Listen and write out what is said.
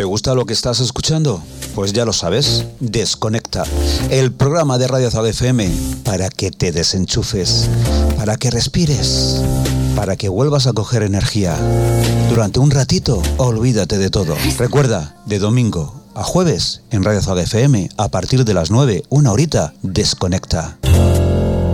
¿Te gusta lo que estás escuchando? Pues ya lo sabes, Desconecta, el programa de Radio Azag FM para que te desenchufes, para que respires, para que vuelvas a coger energía. Durante un ratito, olvídate de todo. Recuerda, de domingo a jueves en Radio Azag FM, a partir de las 9, una horita, Desconecta.